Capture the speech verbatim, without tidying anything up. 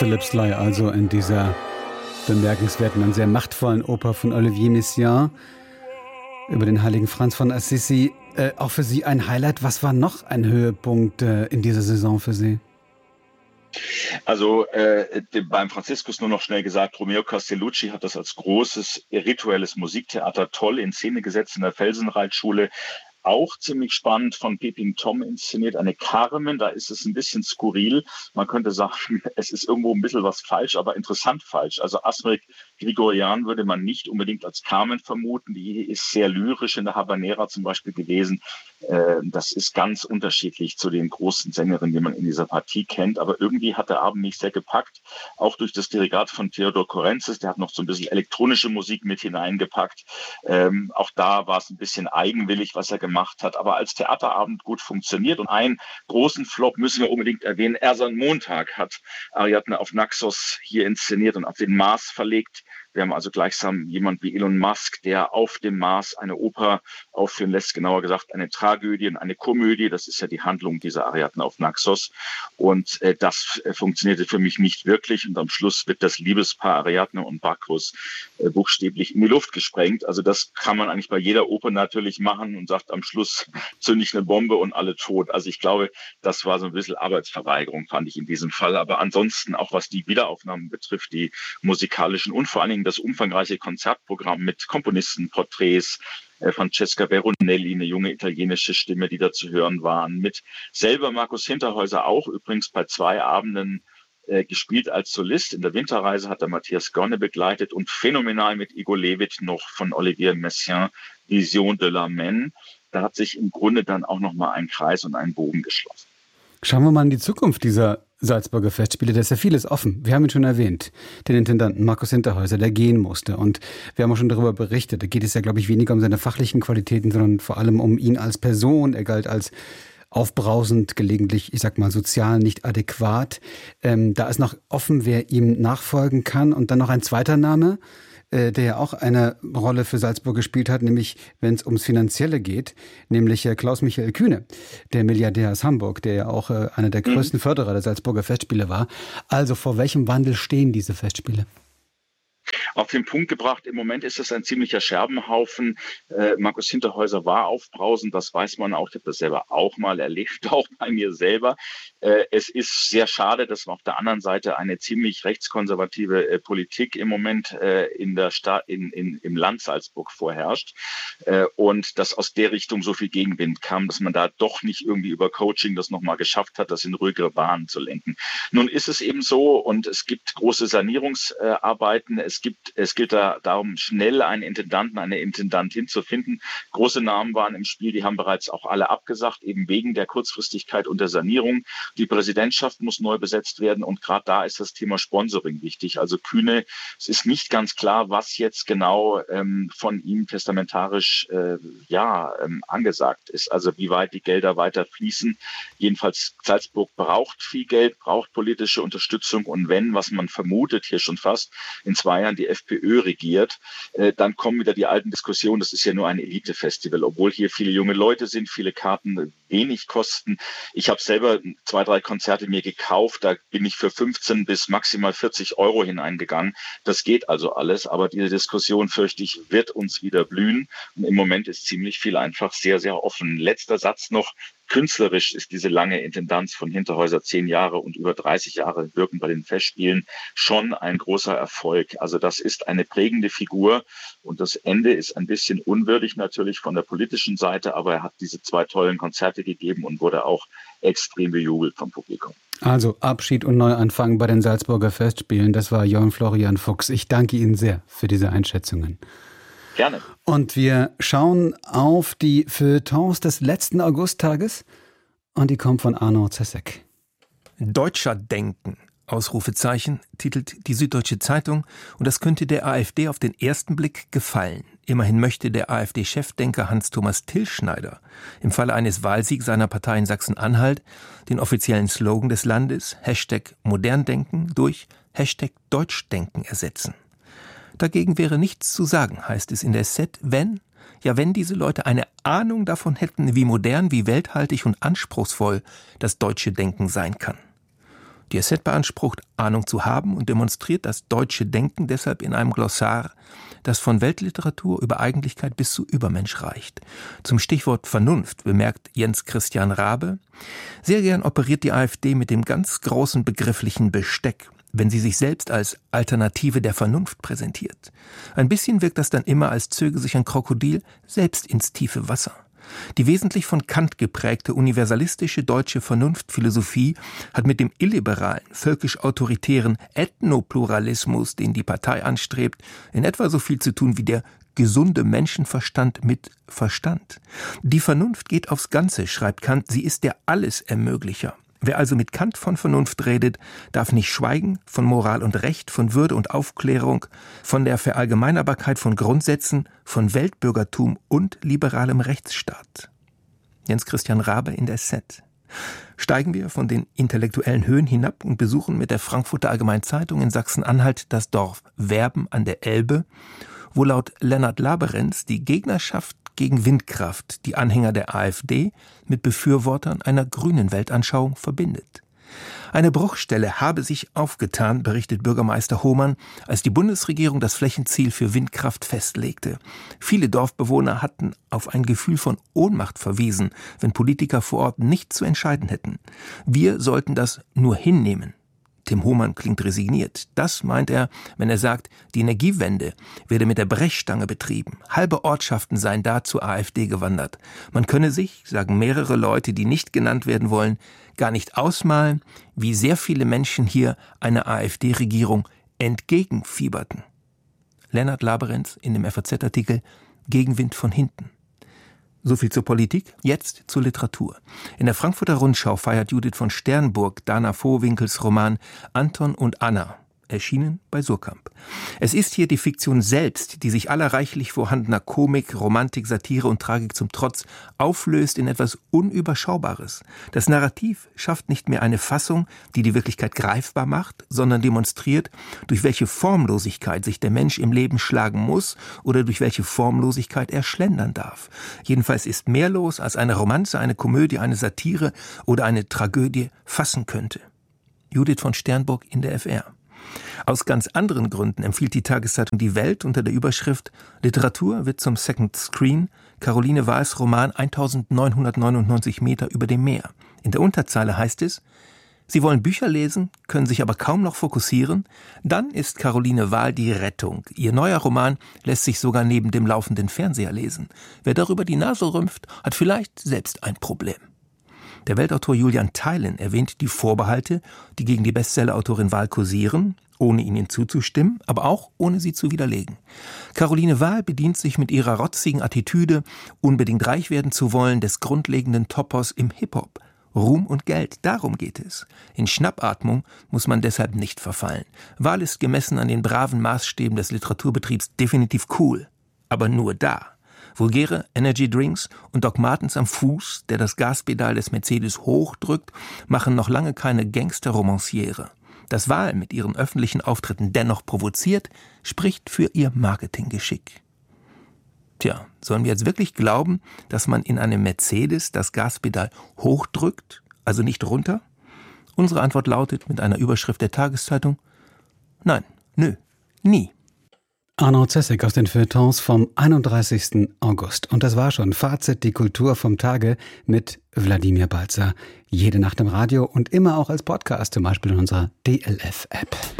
Philip Sly also in dieser bemerkenswerten und sehr machtvollen Oper von Olivier Messiaen über den heiligen Franz von Assisi. Äh, auch für Sie ein Highlight. Was war noch ein Höhepunkt äh, in dieser Saison für Sie? Also äh, beim Franziskus nur noch schnell gesagt, Romeo Castellucci hat das als großes rituelles Musiktheater toll in Szene gesetzt in der Felsenreitschule. Auch ziemlich spannend von Pepin Tom inszeniert, eine Carmen, da ist es ein bisschen skurril. Man könnte sagen, es ist irgendwo ein bisschen was falsch, aber interessant falsch. Also Asmik Grigorian würde man nicht unbedingt als Carmen vermuten, die ist sehr lyrisch in der Habanera zum Beispiel gewesen. Das ist ganz unterschiedlich zu den großen Sängerinnen, die man in dieser Partie kennt, aber irgendwie hat der Abend mich sehr gepackt, auch durch das Dirigat von Theodor Korenzis, der hat noch so ein bisschen elektronische Musik mit hineingepackt. Ähm, auch da war es ein bisschen eigenwillig, was er gemacht hat, aber als Theaterabend gut funktioniert. Und einen großen Flop müssen wir unbedingt erwähnen, Ersan Montag hat Ariadne auf Naxos hier inszeniert und auf den Mars verlegt. Wir haben also gleichsam jemand wie Elon Musk, der auf dem Mars eine Oper aufführen lässt, genauer gesagt eine Tragödie und eine Komödie. Das ist ja die Handlung dieser Ariadne auf Naxos. Und äh, das äh, funktionierte für mich nicht wirklich. Und am Schluss wird das Liebespaar Ariadne und Bakros äh, buchstäblich in die Luft gesprengt. Also das kann man eigentlich bei jeder Oper natürlich machen und sagt am Schluss zünde ich eine Bombe und alle tot. Also ich glaube, das war so ein bisschen Arbeitsverweigerung, fand ich in diesem Fall. Aber ansonsten auch was die Wiederaufnahmen betrifft, die musikalischen und vor allen Dingen das umfangreiche Konzertprogramm mit Komponistenporträts, äh, Francesca Veronelli, eine junge italienische Stimme, die da zu hören waren, mit selber Markus Hinterhäuser auch übrigens bei zwei Abenden äh, gespielt als Solist. In der Winterreise hat er Matthias Gorne begleitet und phänomenal mit Igor Levit noch von Olivier Messiaen, Vision de la Main. Da hat sich im Grunde dann auch nochmal ein Kreis und ein Bogen geschlossen. Schauen wir mal in die Zukunft dieser Salzburger Festspiele. Da ist ja vieles offen. Wir haben ihn schon erwähnt, den Intendanten Markus Hinterhäuser, der gehen musste. Und wir haben auch schon darüber berichtet. Da geht es ja, glaube ich, weniger um seine fachlichen Qualitäten, sondern vor allem um ihn als Person. Er galt als aufbrausend, gelegentlich, ich sag mal, sozial nicht adäquat. Ähm, da ist noch offen, wer ihm nachfolgen kann. Und dann noch ein zweiter Name, der ja auch eine Rolle für Salzburg gespielt hat, nämlich wenn es ums Finanzielle geht, nämlich Klaus-Michael Kühne, der Milliardär aus Hamburg, der ja auch einer der größten mhm. Förderer der Salzburger Festspiele war. Also vor welchem Wandel stehen diese Festspiele? Auf den Punkt gebracht, im Moment ist es ein ziemlicher Scherbenhaufen. Äh, Markus Hinterhäuser war aufbrausend, das weiß man auch. Ich habe das selber auch mal erlebt, auch bei mir selber. Äh, es ist sehr schade, dass auf der anderen Seite eine ziemlich rechtskonservative äh, Politik im Moment äh, in der Sta- in, in, im Land Salzburg vorherrscht äh, und dass aus der Richtung so viel Gegenwind kam, dass man da doch nicht irgendwie über Coaching das nochmal geschafft hat, das in ruhigere Bahnen zu lenken. Nun ist es eben so und es gibt große Sanierungsarbeiten. Es Es gibt, es gilt da darum, schnell einen Intendanten, eine Intendantin zu finden. Große Namen waren im Spiel, die haben bereits auch alle abgesagt, eben wegen der Kurzfristigkeit und der Sanierung. Die Präsidentschaft muss neu besetzt werden und gerade da ist das Thema Sponsoring wichtig. Also Kühne, es ist nicht ganz klar, was jetzt genau ähm, von ihm testamentarisch äh, ja, ähm, angesagt ist. Also wie weit die Gelder weiter fließen. Jedenfalls Salzburg braucht viel Geld, braucht politische Unterstützung und wenn, was man vermutet hier schon fast, in zwei Jahren die FPÖ regiert, äh, dann kommen wieder die alten Diskussionen, das ist ja nur ein Elite-Festival, obwohl hier viele junge Leute sind, viele Karten wenig kosten. Ich habe selber zwei, drei Konzerte mir gekauft, da bin ich für fünfzehn bis maximal vierzig Euro hineingegangen. Das geht also alles, aber diese Diskussion, fürchte ich, wird uns wieder blühen. Und im Moment ist ziemlich viel einfach sehr, sehr offen. Letzter Satz noch. Künstlerisch ist diese lange Intendanz von Hinterhäuser, zehn Jahre und über dreißig Jahre wirken bei den Festspielen, schon ein großer Erfolg. Also das ist eine prägende Figur und das Ende ist ein bisschen unwürdig natürlich von der politischen Seite, aber er hat diese zwei tollen Konzerte gegeben und wurde auch extrem bejubelt vom Publikum. Also Abschied und Neuanfang bei den Salzburger Festspielen, das war Jörn Florian Fuchs. Ich danke Ihnen sehr für diese Einschätzungen. Gerne. Und wir schauen auf die Feuilletons des letzten Augusttages und die kommt von Arno Zesek. Deutscher Denken, Ausrufezeichen, titelt die Süddeutsche Zeitung und das könnte der AfD auf den ersten Blick gefallen. Immerhin möchte der AfD-Chefdenker Hans-Thomas Tillschneider im Falle eines Wahlsiegs seiner Partei in Sachsen-Anhalt den offiziellen Slogan des Landes, Hashtag Moderndenken, durch Hashtag Deutschdenken ersetzen. Dagegen wäre nichts zu sagen, heißt es in der S E T, wenn, ja wenn diese Leute eine Ahnung davon hätten, wie modern, wie welthaltig und anspruchsvoll das deutsche Denken sein kann. Die S Z beansprucht, Ahnung zu haben und demonstriert das deutsche Denken deshalb in einem Glossar, das von Weltliteratur über Eigentlichkeit bis zu Übermensch reicht. Zum Stichwort Vernunft bemerkt Jens Christian Raabe: Sehr gern operiert die AfD mit dem ganz großen begrifflichen Besteck, wenn sie sich selbst als Alternative der Vernunft präsentiert. Ein bisschen wirkt das dann immer, als zöge sich ein Krokodil selbst ins tiefe Wasser. Die wesentlich von Kant geprägte universalistische deutsche Vernunftphilosophie hat mit dem illiberalen, völkisch-autoritären Ethnopluralismus, den die Partei anstrebt, in etwa so viel zu tun wie der gesunde Menschenverstand mit Verstand. Die Vernunft geht aufs Ganze, schreibt Kant, sie ist der Allesermöglicher. Wer also mit Kant von Vernunft redet, darf nicht schweigen von Moral und Recht, von Würde und Aufklärung, von der Verallgemeinerbarkeit von Grundsätzen, von Weltbürgertum und liberalem Rechtsstaat. Jens Christian Raabe in der S Z. Steigen wir von den intellektuellen Höhen hinab und besuchen mit der Frankfurter Allgemeinen Zeitung in Sachsen-Anhalt das Dorf Werben an der Elbe, wo laut Lennart Laberenz die Gegnerschaft gegen Windkraft die Anhänger der AfD mit Befürwortern einer grünen Weltanschauung verbindet. Eine Bruchstelle habe sich aufgetan, berichtet Bürgermeister Hohmann, als die Bundesregierung das Flächenziel für Windkraft festlegte. Viele Dorfbewohner hatten auf ein Gefühl von Ohnmacht verwiesen, wenn Politiker vor Ort nicht zu entscheiden hätten. Wir sollten das nur hinnehmen. Tim Hohmann klingt resigniert. Das meint er, wenn er sagt, die Energiewende werde mit der Brechstange betrieben. Halbe Ortschaften seien da zur AfD gewandert. Man könne sich, sagen mehrere Leute, die nicht genannt werden wollen, gar nicht ausmalen, wie sehr viele Menschen hier einer AfD-Regierung entgegenfieberten. Lennart Laberenz in dem F A Z-Artikel Gegenwind von hinten. So viel zur Politik, jetzt zur Literatur. In der Frankfurter Rundschau feiert Judith von Sternburg Dana Vohwinkels Roman Anton und Anna, erschienen bei Surkamp. Es ist hier die Fiktion selbst, die sich aller reichlich vorhandener Komik, Romantik, Satire und Tragik zum Trotz auflöst in etwas Unüberschaubares. Das Narrativ schafft nicht mehr eine Fassung, die die Wirklichkeit greifbar macht, sondern demonstriert, durch welche Formlosigkeit sich der Mensch im Leben schlagen muss oder durch welche Formlosigkeit er schlendern darf. Jedenfalls ist mehr los, als eine Romanze, eine Komödie, eine Satire oder eine Tragödie fassen könnte. Judith von Sternburg in der F R. Aus ganz anderen Gründen empfiehlt die Tageszeitung Die Welt unter der Überschrift Literatur wird zum Second Screen Caroline Wahls Roman eintausendneunhundertneunundneunzig Meter über dem Meer. In der Unterzeile heißt es: Sie wollen Bücher lesen, können sich aber kaum noch fokussieren? Dann ist Caroline Wahl die Rettung. Ihr neuer Roman lässt sich sogar neben dem laufenden Fernseher lesen. Wer darüber die Nase rümpft, hat vielleicht selbst ein Problem. Der Weltautor Julian Theilen erwähnt die Vorbehalte, die gegen die Bestsellerautorin Wahl kursieren, ohne ihnen zuzustimmen, aber auch ohne sie zu widerlegen. Caroline Wahl bedient sich mit ihrer rotzigen Attitüde, unbedingt reich werden zu wollen, des grundlegenden Topos im Hip-Hop. Ruhm und Geld, darum geht es. In Schnappatmung muss man deshalb nicht verfallen. Wahl ist gemessen an den braven Maßstäben des Literaturbetriebs definitiv cool, aber nur da. Vulgäre Energy-Drinks und Doc Martens am Fuß, der das Gaspedal des Mercedes hochdrückt, machen noch lange keine Gangster-Romanciere. Dass Wahl mit ihren öffentlichen Auftritten dennoch provoziert, spricht für ihr Marketinggeschick. Tja, sollen wir jetzt wirklich glauben, dass man in einem Mercedes das Gaspedal hochdrückt, also nicht runter? Unsere Antwort lautet mit einer Überschrift der Tageszeitung: Nein, nö, nie. Arno Zessek aus den Feuilletons vom einunddreißigsten August. Und das war schon Fazit, die Kultur vom Tage mit Wladimir Balzer. Jede Nacht im Radio und immer auch als Podcast, zum Beispiel in unserer D L F-App.